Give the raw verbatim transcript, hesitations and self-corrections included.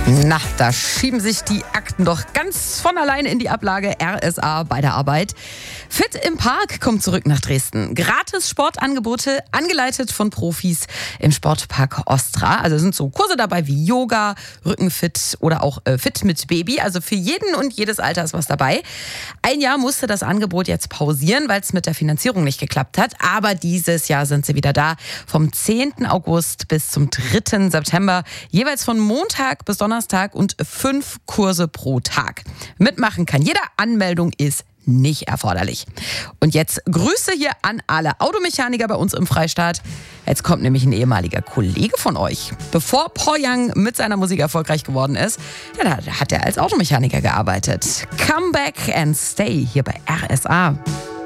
Na, da schieben sich die Akten doch ganz von alleine in die Ablage. R S A bei der Arbeit. Fit im Park kommt zurück nach Dresden. Gratis Sportangebote, angeleitet von Profis im Sportpark Ostra. Also sind so Kurse dabei wie Yoga, Rückenfit oder auch äh, Fit mit Baby. Also für jeden und jedes Alter ist was dabei. Ein Jahr musste das Angebot jetzt pausieren, weil es mit der Finanzierung nicht geklappt hat. Aber dieses Jahr sind sie wieder da. Vom zehnten August bis zum dritten September. Jeweils von Montag bis Donnerstag und fünf Kurse pro Tag. Mitmachen kann jeder. Anmeldung ist nicht erforderlich. Und jetzt Grüße hier an alle Automechaniker bei uns im Freistaat. Jetzt kommt nämlich ein ehemaliger Kollege von euch. Bevor Paul Young mit seiner Musik erfolgreich geworden ist, ja, da hat er als Automechaniker gearbeitet. Come back and stay hier bei R S A.